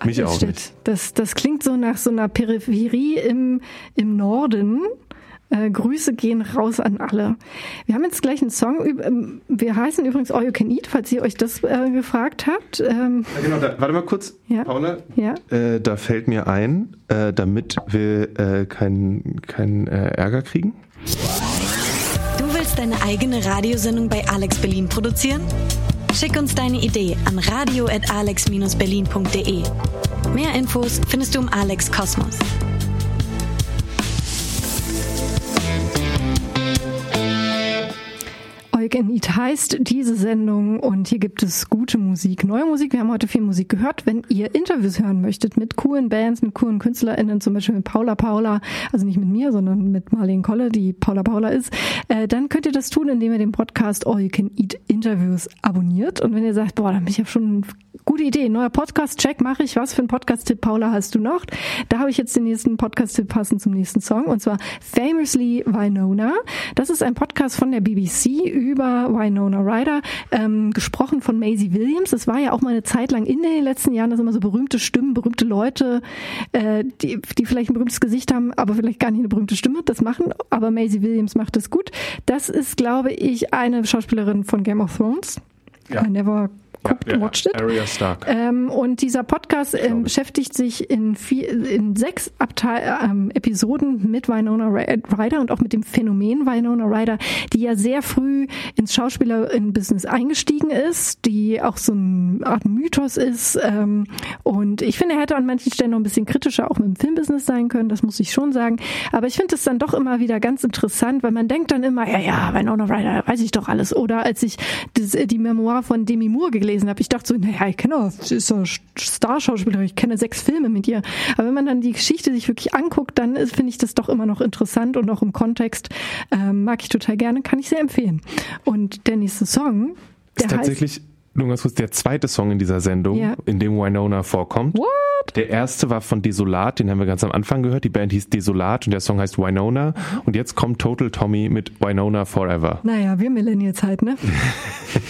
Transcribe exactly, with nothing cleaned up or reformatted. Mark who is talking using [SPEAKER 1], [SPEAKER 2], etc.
[SPEAKER 1] Mich auch nicht. Das, das klingt so nach so einer Peripherie im, im Norden. Äh, Grüße gehen raus an alle. Wir haben jetzt gleich einen Song. Wir heißen übrigens All You Can Eat, falls ihr euch das äh, gefragt habt. Ähm,
[SPEAKER 2] ja, genau, da, warte mal kurz,
[SPEAKER 1] ja.
[SPEAKER 2] Paula.
[SPEAKER 1] Ja.
[SPEAKER 2] Äh, da fällt mir ein, äh, damit wir äh, keinen kein, äh, Ärger kriegen.
[SPEAKER 3] Du willst deine eigene Radiosendung bei Alex Berlin produzieren? Schick uns deine Idee an radio at alex dash berlin punkt de. Mehr Infos findest du im Alex Kosmos.
[SPEAKER 1] All You Can Eat heißt diese Sendung und hier gibt es gute Musik, neue Musik. Wir haben heute viel Musik gehört. Wenn ihr Interviews hören möchtet mit coolen Bands, mit coolen KünstlerInnen, zum Beispiel mit Paula Paula, also nicht mit mir, sondern mit Marlene Kolle, die Paula Paula ist, äh, dann könnt ihr das tun, indem ihr den Podcast All You Can Eat Interviews abonniert. Und wenn ihr sagt, boah, dann bin ich ja schon eine gute Idee, neuer Podcast-Check mache ich. Was für einen Podcast-Tipp, Paula, hast du noch? Da habe ich jetzt den nächsten Podcast-Tipp passend zum nächsten Song und zwar Famously Wynonna. Das ist ein Podcast von der B B C über Winona Ryder, ähm, gesprochen von Maisie Williams. Das war ja auch mal eine Zeit lang in den letzten Jahren, dass immer so berühmte Stimmen, berühmte Leute, äh, die, die vielleicht ein berühmtes Gesicht haben, aber vielleicht gar nicht eine berühmte Stimme, das machen. Aber Maisie Williams macht das gut. Das ist, glaube ich, eine Schauspielerin von Game of Thrones.
[SPEAKER 2] Ja.
[SPEAKER 1] I never guckt,
[SPEAKER 2] ja, ja.
[SPEAKER 1] watched it.
[SPEAKER 2] Arya Stark.
[SPEAKER 1] Ähm, und dieser Podcast ähm, beschäftigt sich in, vier, in sechs Abteil, ähm, Episoden mit Winona Ryder und auch mit dem Phänomen Winona Ryder, die ja sehr früh ins Schauspielerin-Business eingestiegen ist, die auch so eine Art Mythos ist. Ähm, und ich finde, er hätte an manchen Stellen noch ein bisschen kritischer auch mit dem Filmbusiness sein können, das muss ich schon sagen. Aber ich finde es dann doch immer wieder ganz interessant, weil man denkt dann immer, ja, ja, Winona Ryder, weiß ich doch alles. Oder als ich das, die Memoir von Demi Moore gelesen habe, ich dachte so, naja, ich kenne auch, sie ist so Starschauspielerin, ich kenne sechs Filme mit ihr. Aber wenn man dann die Geschichte sich wirklich anguckt, dann finde ich das doch immer noch interessant und auch im Kontext ähm, mag ich total gerne, kann ich sehr empfehlen. Und der nächste Song, der
[SPEAKER 2] ist tatsächlich
[SPEAKER 1] heißt,
[SPEAKER 2] nur ganz kurz, der zweite Song in dieser Sendung,
[SPEAKER 1] ja.
[SPEAKER 2] in dem Winona vorkommt.
[SPEAKER 1] What?
[SPEAKER 2] Der erste war von Desolat, den haben wir ganz am Anfang gehört. Die Band hieß Desolat und der Song heißt Winona. Und jetzt kommt Total Tommy mit Winona Forever.
[SPEAKER 1] Naja, wir Millennials halt, ne?